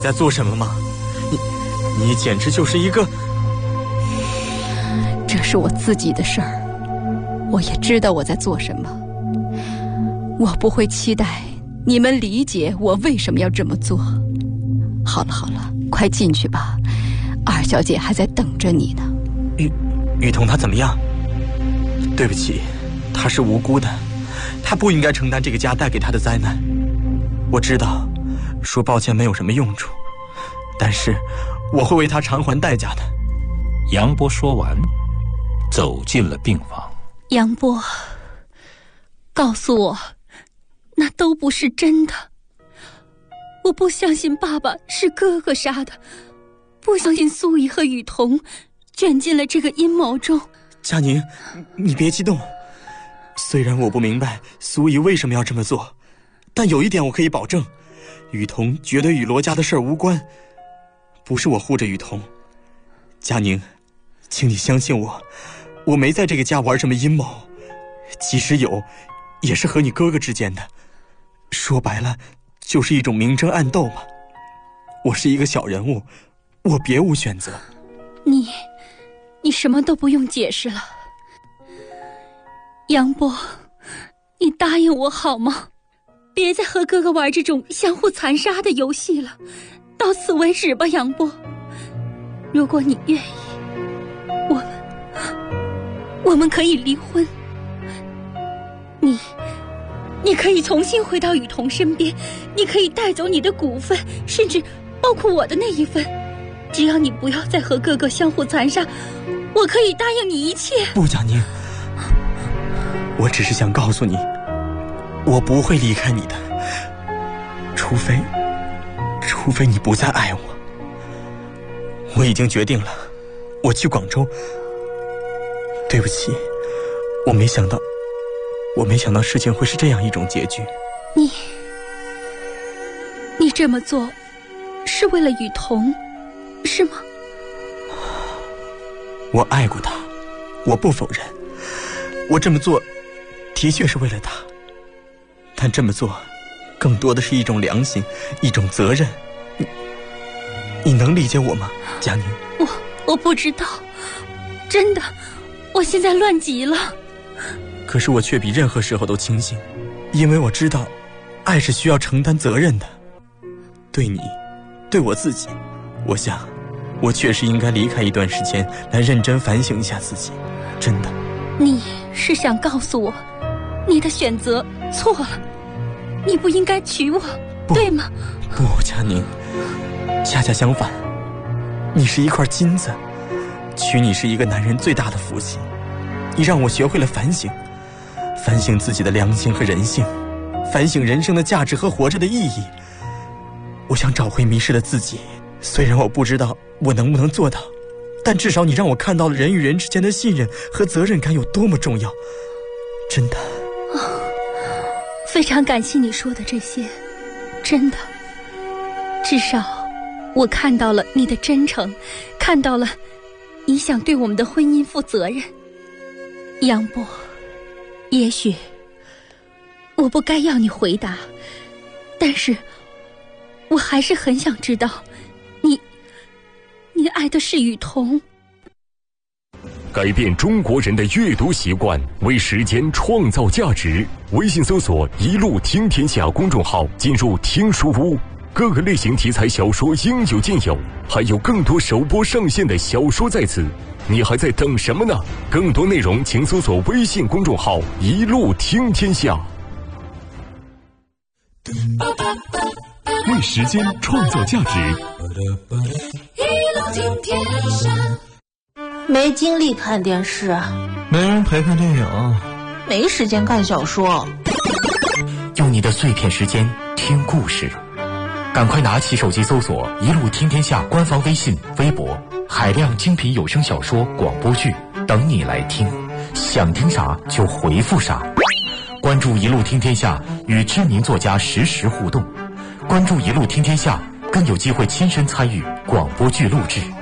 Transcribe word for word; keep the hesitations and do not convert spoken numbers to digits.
在做什么吗？你你简直就是一个…… 这是我自己的事儿，我也知道我在做什么。我不会期待你们理解我为什么要这么做。好了好了，快进去吧，二小姐还在等着你呢。 雨雨桐她怎么样？对不起，她是无辜的，她不应该承担这个家带给她的灾难。我知道说抱歉没有什么用处，但是我会为她偿还代价的。 杨波说完走进了病房。 杨波，告诉我，那都不是真的。我不相信爸爸是哥哥杀的，不相信苏怡和雨桐卷进了这个阴谋中。 佳宁，你别激动。虽然我不明白苏怡为什么要这么做，但有一点我可以保证，雨桐绝对与罗家的事儿无关。不是我护着雨桐。佳宁，请你相信我，我没在这个家玩什么阴谋，即使有，也是和你哥哥之间的。说白了，就是一种明争暗斗嘛。我是一个小人物，我别无选择。 你你什么都不用解释了。杨波，你答应我好吗？别再和哥哥玩这种相互残杀的游戏了，到此为止吧，杨波。如果你愿意，我们我们可以离婚。你你可以重新回到雨桐身边，你可以带走你的股份，甚至包括我的那一份。只要你不要再和哥哥相互残杀，我可以答应你一切。 不，佳宁，我只是想告诉你，我不会离开你的，除非除非你不再爱我。我已经决定了，我去广州。对不起，我没想到我没想到事情会是这样一种结局。 你你这么做是为了雨桐，是吗？ 我爱过他，我不否认。我这么做的确是为了他，但这么做更多的是一种良心，一种责任。你你能理解我吗，佳宁？ 我我不知道，真的，我现在乱极了。 可是我却比任何时候都清醒，因为我知道爱是需要承担责任的。对你，对我自己，我想我确实应该离开一段时间，来认真反省一下自己。真的。 你是想告诉我，你的选择错了，你不应该娶我，对吗？ 不，佳宁，恰恰相反，你是一块金子，娶你是一个男人最大的福气。你让我学会了反省，反省自己的良心和人性，反省人生的价值和活着的意义。我想找回迷失的自己，虽然我不知道我能不能做到，但至少你让我看到了人与人之间的信任和责任感有多么重要。真的。 哦，非常感谢你说的这些，真的。至少我看到了你的真诚，看到了你想对我们的婚姻负责任。杨波，也许我不该要你回答，但是我还是很想知道，你你爱的是雨桐。 改变中国人的阅读习惯，为时间创造价值。微信搜索一路听天下公众号，进入听书屋，各个类型题材小说应有尽有，还有更多首播上线的小说在此，你还在等什么呢？更多内容请搜索微信公众号一路听天下。 为时间创造价值， 一路听天下。 没精力看电视， 没人陪看电影， 没时间看小说。 用你的碎片时间听故事，赶快拿起手机搜索一路听天下官方微信微博，海量精品有声小说广播剧等你来听，想听啥就回复啥。关注一路听天下，与知名作家实时互动，关注一路听天下更有机会亲身参与广播剧录制。